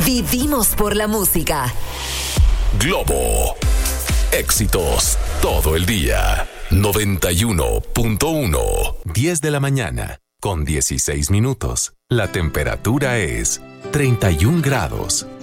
Vivimos por la música. Globo. Éxitos todo el día. 91.1. 10 de la mañana, con 16 minutos. La temperatura es 31 grados.